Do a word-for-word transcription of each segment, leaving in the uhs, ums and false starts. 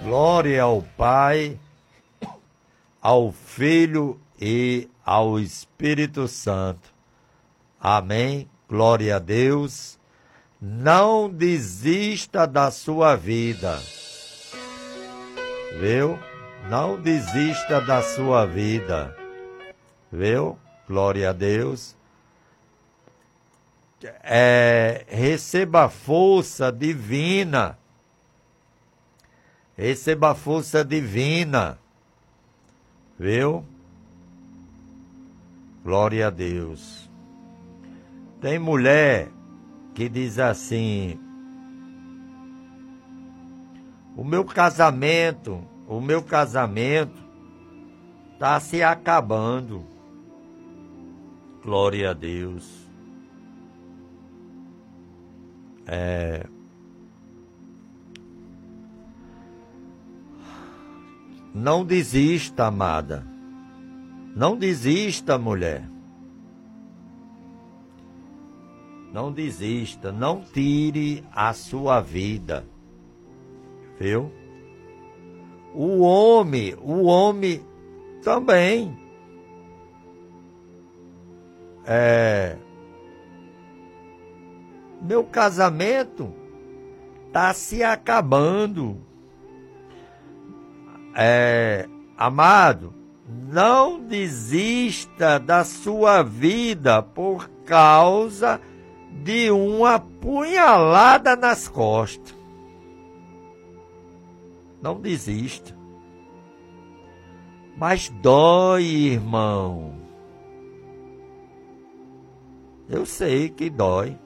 Glória ao Pai, ao Filho e ao Espírito Santo. Amém. Glória a Deus. Não desista da sua vida. Viu? Não desista da sua vida. Viu? Glória a Deus. É, receba força divina. Receba força divina. Viu? Glória a Deus. Tem mulher que diz assim: o meu casamento, o meu casamento está se acabando. Glória a Deus. É... Não desista, amada. Não desista, mulher. Não desista. Não tire a sua vida. Viu? O homem, o homem também. É... Meu casamento está se acabando. É, amado, não desista da sua vida por causa de uma punhalada nas costas. Não desista. Mas dói, irmão. Eu sei que dói.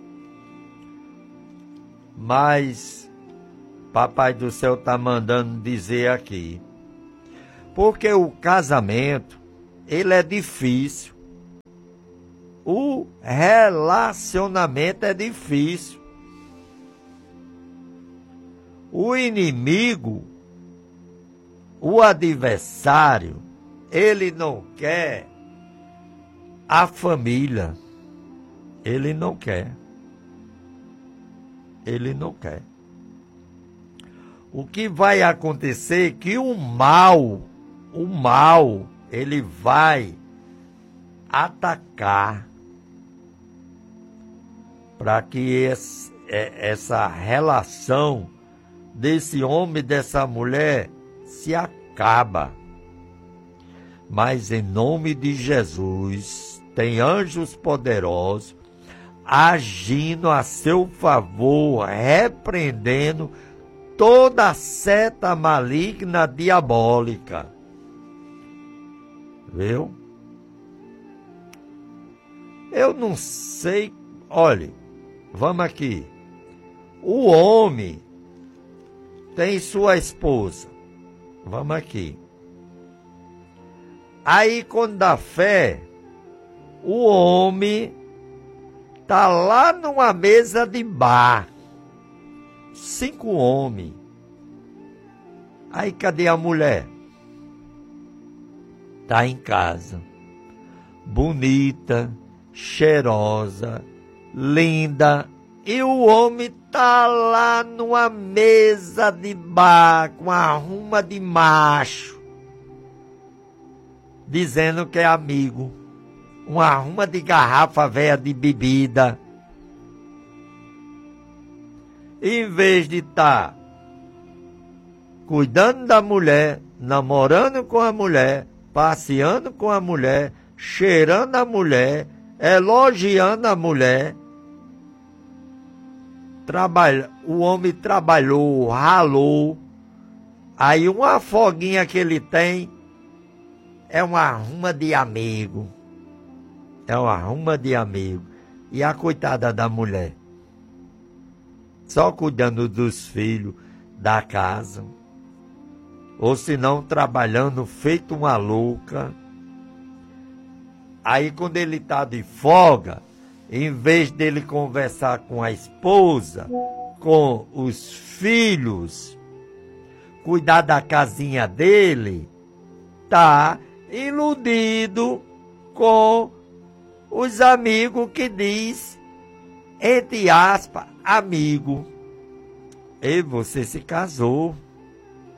Mas Papai do Céu está mandando dizer aqui. Porque o casamento, ele é difícil. O relacionamento é difícil. O inimigo, o adversário, ele não quer a família. Ele não quer. Ele não quer. O que vai acontecer é que o mal, o mal, ele vai atacar para que esse, essa relação desse homem e dessa mulher se acaba. Mas em nome de Jesus, tem anjos poderosos agindo a seu favor, repreendendo toda seta maligna diabólica. Viu? Eu não sei. Olhe, vamos aqui. O homem tem sua esposa. Vamos aqui. Aí, quando dá fé, o homem está lá numa mesa de bar. Cinco homens. Aí cadê a mulher? Está em casa. Bonita, cheirosa, linda. E o homem está lá numa mesa de bar com a ruma de macho. Dizendo que é amigo. Uma ruma de garrafa velha de bebida. Em vez de estar tá cuidando da mulher, namorando com a mulher, passeando com a mulher, cheirando a mulher, elogiando a mulher, trabalha, o homem trabalhou, ralou, aí uma folguinha que ele tem é uma ruma de amigo. É uma ruma de amigo. E a coitada da mulher? Só cuidando dos filhos, da casa. Ou se não, trabalhando feito uma louca. Aí quando ele está de folga, em vez dele conversar com a esposa, com os filhos, cuidar da casinha dele, tá iludido com os amigos que diz, entre aspas, amigo. E você se casou.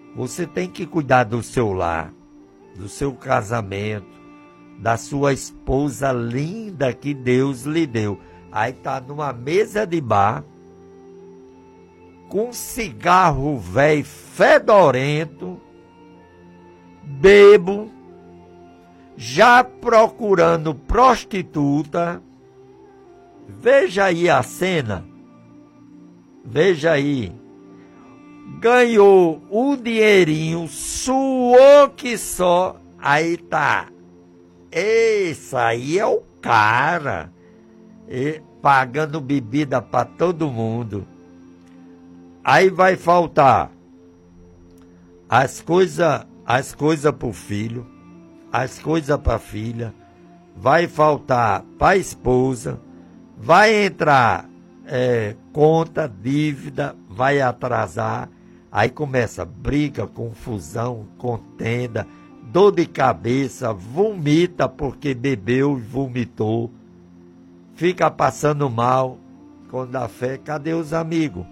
Você tem que cuidar do seu lar, do seu casamento, da sua esposa linda que Deus lhe deu. Aí tá numa mesa de bar, com um cigarro velho fedorento, bebo, já procurando prostituta. Veja aí a cena. Veja aí. Ganhou o dinheirinho, suou que só. Aí tá. Esse aí é o cara. E, pagando bebida para todo mundo. Aí vai faltar as coisas as coisas para o filho, as coisas para a filha, vai faltar para a esposa, vai entrar é, conta, dívida, vai atrasar. Aí começa briga, confusão, contenda, dor de cabeça, vomita porque bebeu e vomitou, fica passando mal. Quando dá fé, cadê os amigos?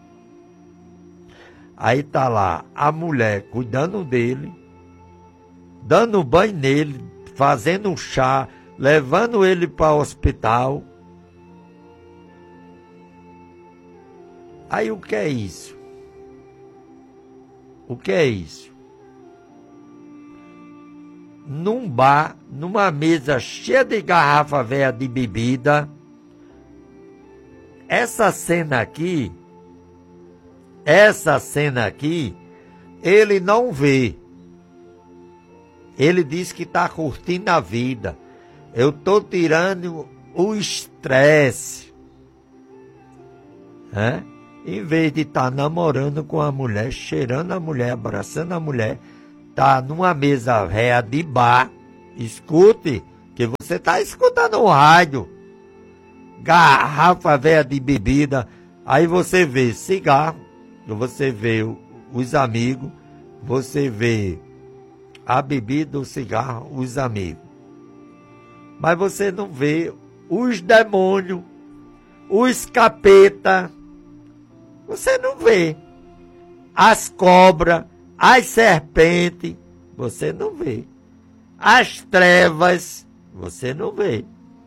Aí tá lá a mulher cuidando dele, dando banho nele, fazendo um chá, levando ele para o hospital. Aí o que é isso? O que é isso? Num bar, numa mesa cheia de garrafa velha de bebida, essa cena aqui, essa cena aqui, ele não vê. Ele diz que está curtindo a vida. Eu estou tirando o estresse. É? Em vez de estar tá namorando com a mulher, cheirando a mulher, abraçando a mulher, tá numa mesa réia de bar. Escute, que você está escutando o rádio. Garrafa velha de bebida. Aí você vê cigarro, você vê os amigos, você vê a bebida, o cigarro, os amigos. Mas você não vê os demônios, os capeta. Você não vê. As cobras, as serpentes, você não vê. As trevas, você não vê.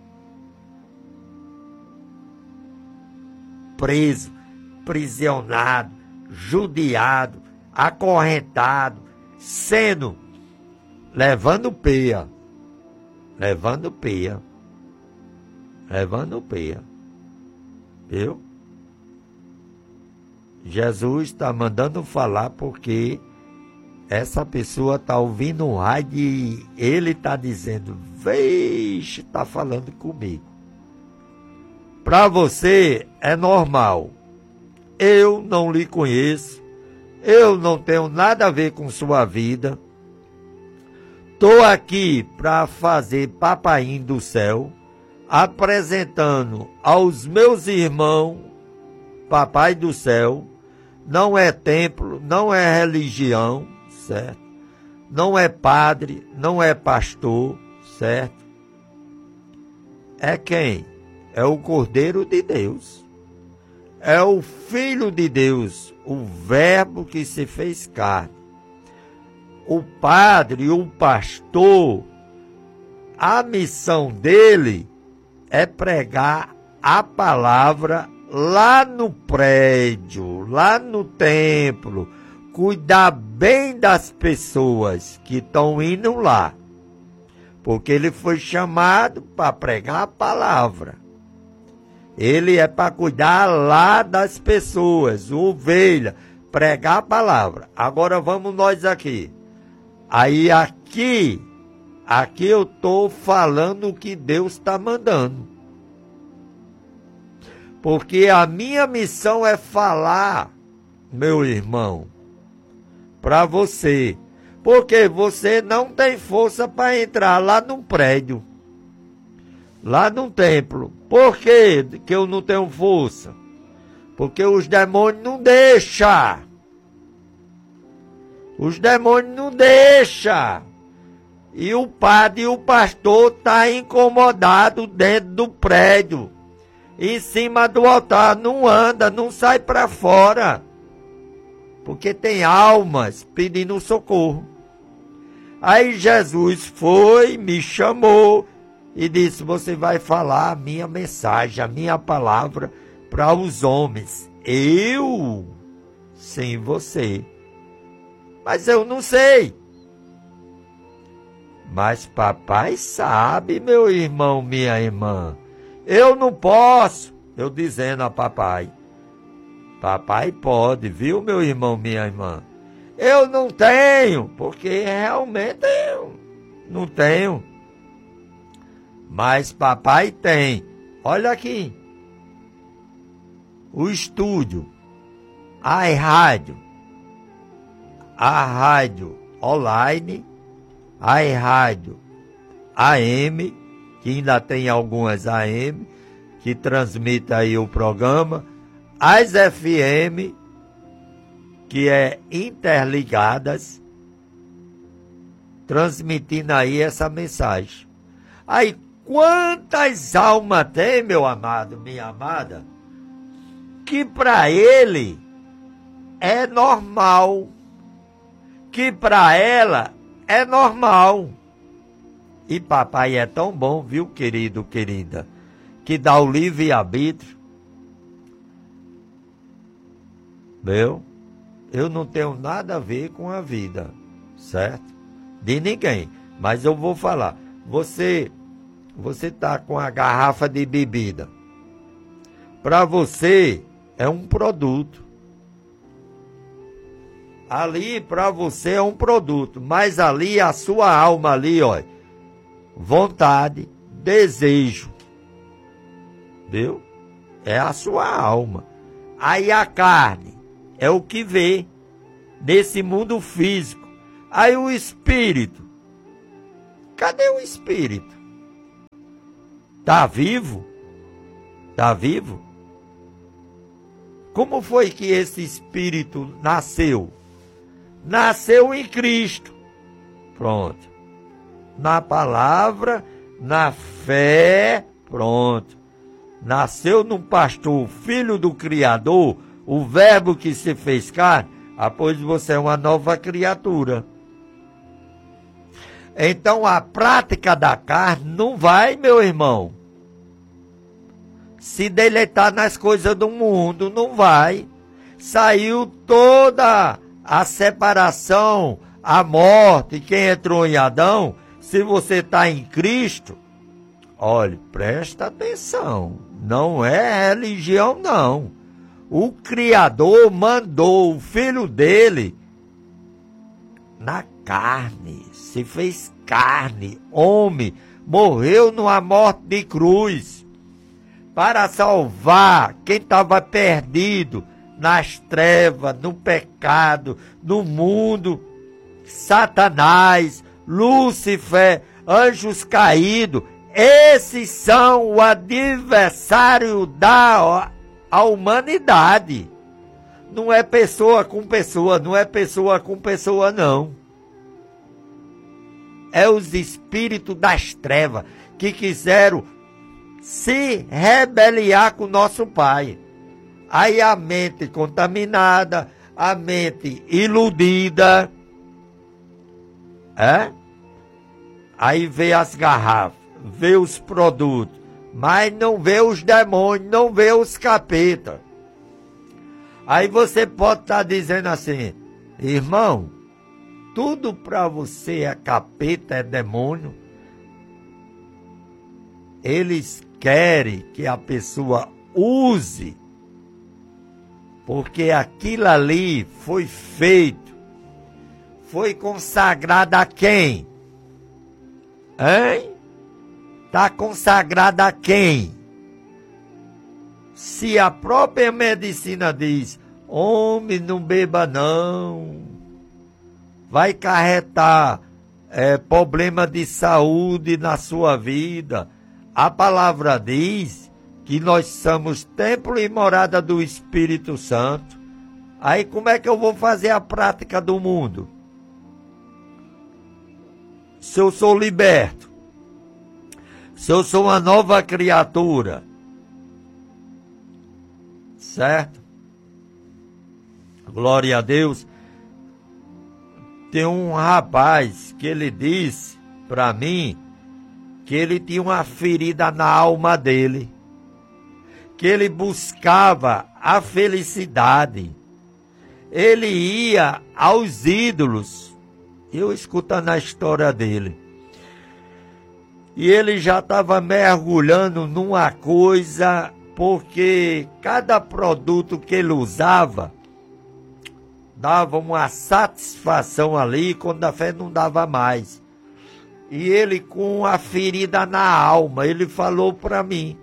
Preso, prisionado, judiado, acorrentado, sendo, levando peia, levando peia, levando peia, viu? Jesus está mandando falar porque essa pessoa está ouvindo um rádio e ele está dizendo, vixe, está falando comigo. Para você é normal. Eu não lhe conheço. Eu não tenho nada a ver com sua vida. Estou aqui para fazer papainho do céu, apresentando aos meus irmãos, papai do céu. Não é templo, não é religião, certo? Não é padre, não é pastor, certo? É quem? É o Cordeiro de Deus. É o Filho de Deus, o Verbo que se fez carne. O padre, o pastor, a missão dele é pregar a palavra lá no prédio, lá no templo, cuidar bem das pessoas que estão indo lá. Porque ele foi chamado para pregar a palavra. Ele é para cuidar lá das pessoas, ovelha, pregar a palavra. Agora vamos nós aqui. Aí aqui, aqui eu estou falando o que Deus está mandando. Porque a minha missão é falar, meu irmão, para você. Porque você não tem força para entrar lá num prédio, lá num templo. Por que que eu não tenho força? Porque os demônios não deixam. Os demônios não deixam. E o padre e o pastor estão incomodados dentro do prédio. Em cima do altar, não anda, não sai para fora. porque tem almas pedindo socorro. Aí Jesus foi, me chamou e disse: você vai falar a minha mensagem, a minha palavra para os homens. Eu? Sim, você. Mas eu não sei. Mas papai sabe, meu irmão, minha irmã. Eu não posso. Eu dizendo a papai. Papai pode, viu, meu irmão, minha irmã? Eu não tenho, porque realmente eu não tenho. Mas papai tem. Olha aqui. O estúdio. A rádio. A rádio online. A rádio A M, que ainda tem algumas A M, que transmite aí o programa. As F M, que é interligadas, transmitindo aí essa mensagem. Aí, quantas almas tem, meu amado, minha amada, que para ele é normal, que para ela é normal. E papai é tão bom, viu, querido, querida, que dá o livre-arbítrio. Meu, eu não tenho nada a ver com a vida, certo? De ninguém. Mas eu vou falar. Você, você tá com a garrafa de bebida. Para você é um produto. Ali para você é um produto, mas ali a sua alma ali, ó, vontade, desejo, viu? É a sua alma. Aí a carne é o que vê nesse mundo físico. Aí o espírito, cadê o espírito? Tá vivo? Tá vivo? Como foi que esse espírito nasceu? Nasceu em Cristo. Pronto. Na palavra, na fé, pronto. Nasceu num pastor, filho do Criador, o verbo que se fez carne, ah, pois você é uma nova criatura. Então a prática da carne não vai, meu irmão, se deleitar nas coisas do mundo, não vai. Saiu toda a separação, a morte, quem entrou em Adão. Se você está em Cristo, olhe, presta atenção, não é religião não. O Criador mandou o Filho dele na carne, se fez carne, homem, morreu numa morte de cruz, para salvar quem estava perdido nas trevas, no pecado, no mundo. Satanás, Lúcifer, anjos caídos, esses são o adversário da a humanidade. Não é pessoa com pessoa, não é pessoa com pessoa, não. É os espíritos das trevas que quiseram se rebeliar com nosso Pai. Aí a mente contaminada, a mente iludida, é? Aí vê as garrafas, vê os produtos, mas não vê os demônios, não vê os capetas. Aí você pode estar tá dizendo assim: irmão, tudo para você é capeta, é demônio. Eles querem que a pessoa use, porque aquilo ali foi feito, foi consagrado a quem? Hein? Está consagrado a quem? Se a própria medicina diz: homem, não beba não, vai acarretar é, problema de saúde na sua vida. A palavra diz que nós somos templo e morada do Espírito Santo. Aí como é que eu vou fazer a prática do mundo? Se eu sou liberto, se eu sou uma nova criatura, certo? glória a Deus. Tem um rapaz que ele disse para mim que ele tinha uma ferida na alma dele, que ele buscava a felicidade, ele ia aos ídolos. Eu escutando a história dele, e ele já estava mergulhando numa coisa, porque cada produto que ele usava dava uma satisfação ali, quando a fé não dava mais. E ele, com a ferida na alma, ele falou para mim.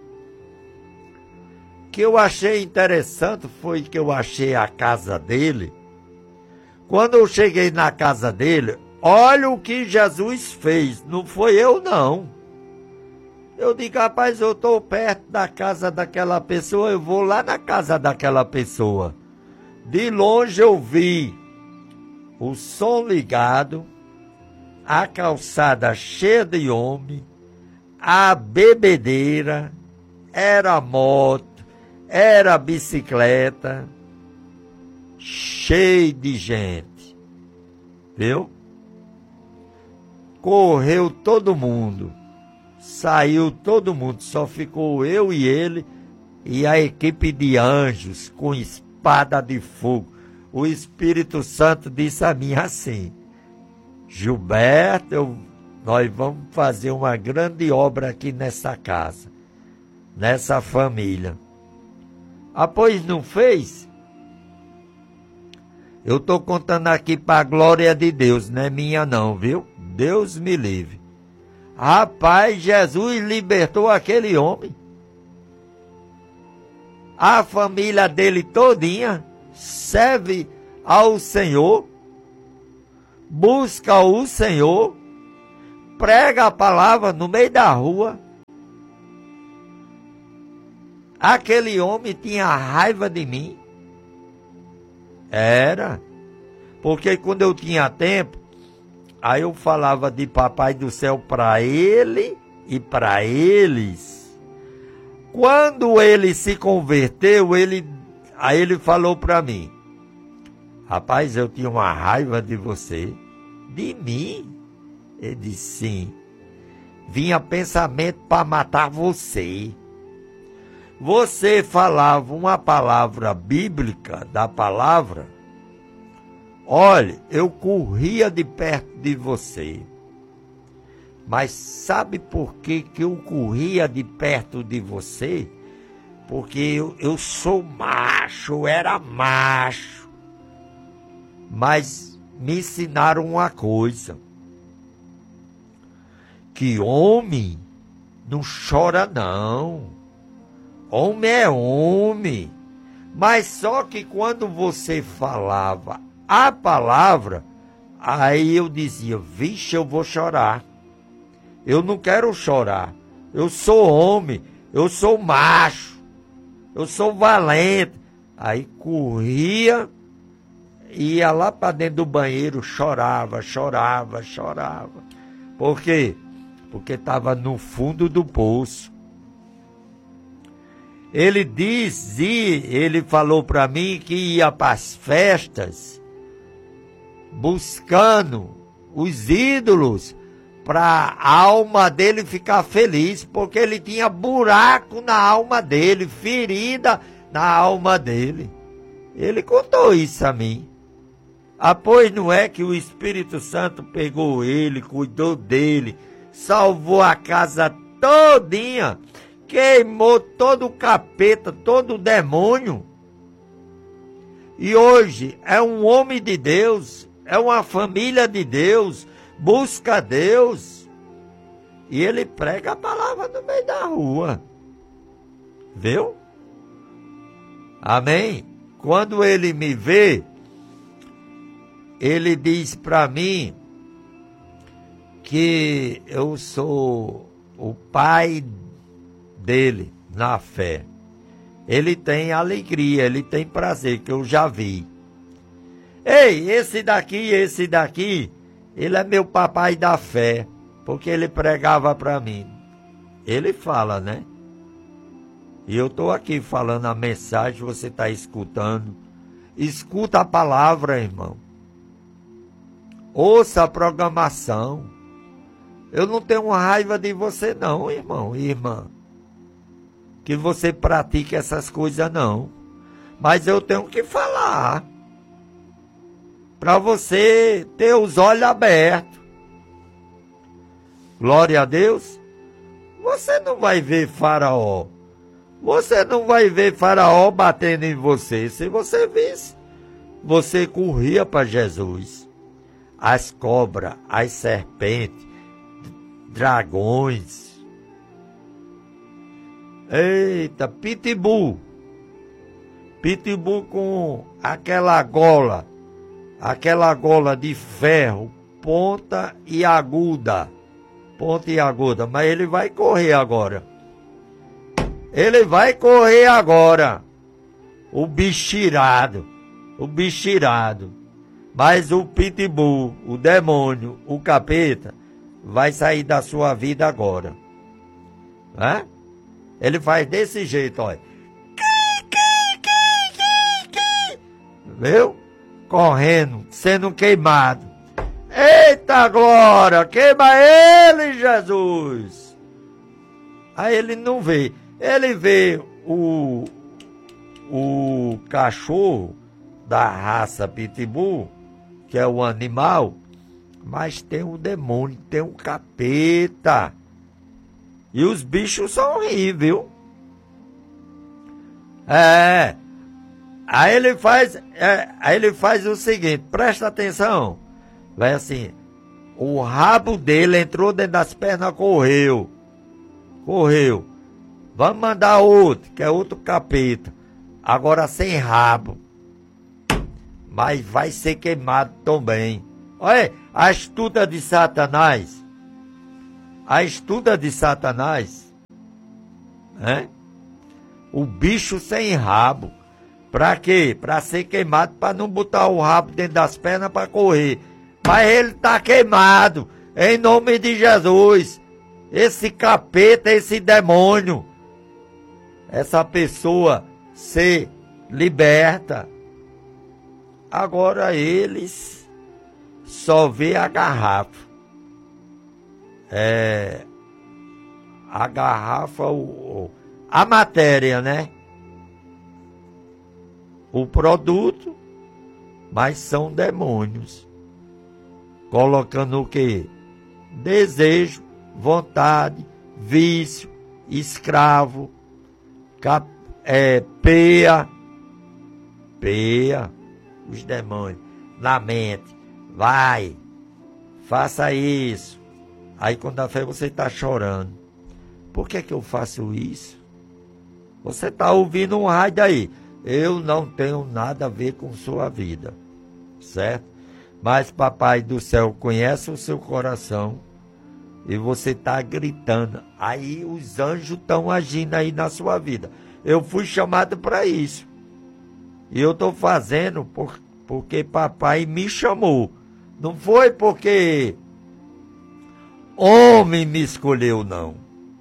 O que eu achei interessante foi que eu achei a casa dele. Quando eu cheguei na casa dele, olha o que Jesus fez, não foi eu não. Eu digo, rapaz, eu estou perto da casa daquela pessoa, eu vou lá na casa daquela pessoa. De longe eu vi o som ligado, a calçada cheia de homem, a bebedeira, era moto, era bicicleta, cheio de gente, viu? Correu todo mundo, saiu todo mundo, só ficou eu e ele e a equipe de anjos com espada de fogo. O Espírito Santo disse a mim assim: Gilberto, eu, nós vamos fazer uma grande obra aqui nessa casa, nessa família. Ah, pois não fez? Eu estou contando aqui para a glória de Deus, não é minha não, viu? Deus me livre. Rapaz, Jesus libertou aquele homem. A família dele todinha serve ao Senhor, busca o Senhor, prega a palavra no meio da rua. Aquele homem tinha raiva de mim. Era. Porque quando eu tinha tempo, aí eu falava de Papai do Céu para ele e para eles. Quando ele se converteu, ele, aí ele falou para mim: rapaz, eu tinha uma raiva de você. De mim? Ele disse: sim. Vinha pensamento para matar você. Você falava uma palavra bíblica da palavra. Olha, eu corria de perto de você. Mas sabe por que, que eu corria de perto de você? Porque eu, eu sou macho, eu era macho. Mas me ensinaram uma coisa: que homem não chora não. Homem é homem. Mas só que quando você falava a palavra, aí eu dizia: vixe, eu vou chorar. Eu não quero chorar. Eu sou homem, eu sou macho, eu sou valente. Aí corria, ia lá para dentro do banheiro, chorava, chorava, chorava. Por quê? Porque estava no fundo do poço. Ele dizia, ele falou para mim que ia para as festas buscando os ídolos para a alma dele ficar feliz, porque ele tinha buraco na alma dele, ferida na alma dele. Ele contou isso a mim. Ah, pois não é que o Espírito Santo pegou ele, cuidou dele, salvou a casa todinha, queimou todo o capeta, todo o demônio. E hoje é um homem de Deus, é uma família de Deus, busca Deus. E ele prega a palavra no meio da rua. Viu? Amém? Quando ele me vê, ele diz para mim que eu sou o pai dele na fé. Ele tem alegria, ele tem prazer, que eu já vi. Ei, esse daqui, esse daqui, ele é meu papai da fé, porque ele pregava para mim. Ele fala, né? E eu estou aqui falando a mensagem, você está escutando. Escuta a palavra, irmão. Ouça a programação. Eu não tenho raiva de você não, irmão e irmã. Que você pratique essas coisas não. Mas eu tenho que falar. Para você ter os olhos abertos. Glória a Deus. Você não vai ver Faraó. Você não vai ver Faraó batendo em você. Se você visse, você corria para Jesus. As cobras, as serpentes, dragões. Eita, pitbull. Pitbull com aquela gola, aquela gola de ferro, ponta e aguda. Ponta e aguda, mas ele vai correr agora. Ele vai correr agora. O bicho irado. O bicho irado. Mas o pitbull, o demônio, o capeta, vai sair da sua vida agora. Né? Ele faz desse jeito, olha. Viu? Correndo, sendo queimado. Eita glória! Queima ele, Jesus! Aí ele não vê. Ele vê o, o cachorro da raça pitbull, que é o animal, mas tem um demônio, tem um capeta. E os bichos são horríveis, viu? É. Aí ele faz, é, aí ele faz o seguinte, presta atenção. Vai assim, o rabo dele entrou dentro das pernas, correu. Correu. Vamos mandar outro, que é outro capeta. Agora sem rabo. Mas vai ser queimado também. Olha, a astuta de Satanás. A astuta de Satanás. Né? O bicho sem rabo. Pra quê? Pra ser queimado, pra não botar o rabo dentro das pernas pra correr. Mas ele tá queimado. Em nome de Jesus. Esse capeta, esse demônio. Essa pessoa ser liberta. Agora eles só vê a garrafa. É, a garrafa, o, a matéria, né? O produto, mas são demônios. Colocando o quê? Desejo, vontade, vício, escravo, cap, é, peia, peia, os demônios, na mente, vai, faça isso. Aí quando a fé você está chorando, por que que eu faço isso? Você está ouvindo um rádio aí, eu não tenho nada a ver com sua vida, certo? Mas papai do céu conhece o seu coração e você está gritando. Aí os anjos estão agindo aí na sua vida. Eu fui chamado para isso. E eu estou fazendo por, porque papai me chamou. Não foi porque homem me escolheu, não.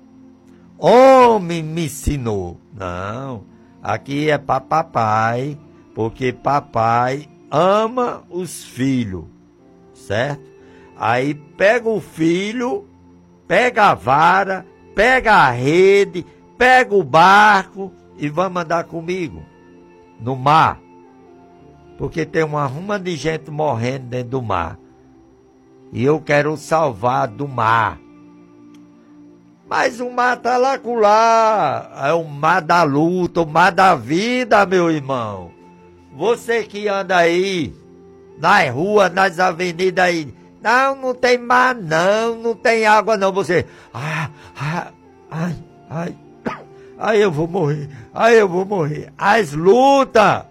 Homem me ensinou. Não. Aqui é para papai, porque papai ama os filhos, certo? Aí pega o filho, pega a vara, pega a rede, pega o barco e vai mandar comigo no mar. Porque tem uma ruma de gente morrendo dentro do mar. E eu quero salvar do mar. Mas o mar tá lá com lá. É o mar da luta, o mar da vida, meu irmão. Você que anda aí, nas ruas, nas avenidas aí. Não, não tem mar não, não tem água não. Você, ah, ah, ai, ai, ai eu vou morrer, ai eu vou morrer. As lutas,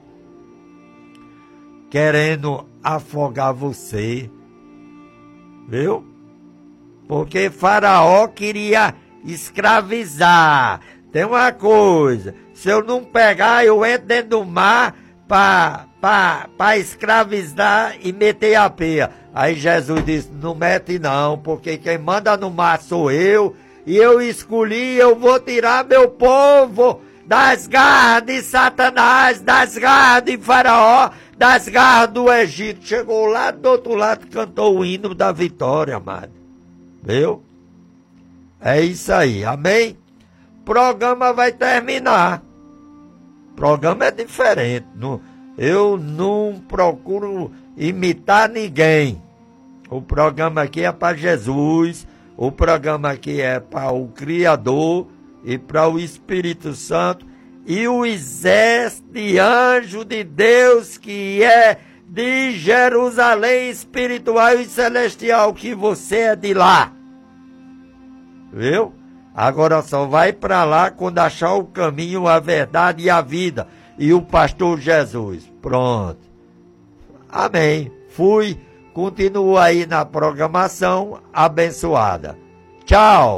querendo afogar você, viu? Porque Faraó queria escravizar. Tem uma coisa, se eu não pegar, eu entro dentro do mar para pa, pa escravizar e meter a peia. Aí Jesus disse, não mete não, porque quem manda no mar sou eu, e eu escolhi, eu vou tirar meu povo das garras de Satanás, das garras de Faraó, das garras do Egito. Chegou lá do outro lado, cantou o hino da vitória, amado. Viu? É isso aí, amém? O programa vai terminar. O programa é diferente. Não, eu não procuro imitar ninguém. O programa aqui é para Jesus. O programa aqui é para o Criador e para o Espírito Santo e o exército de anjo de Deus que é de Jerusalém espiritual e celestial, que você é de lá. Viu? Agora só vai para lá quando achar o caminho, a verdade e a vida. E o pastor Jesus. Pronto. Amém. Fui. Continua aí na programação abençoada. Tchau.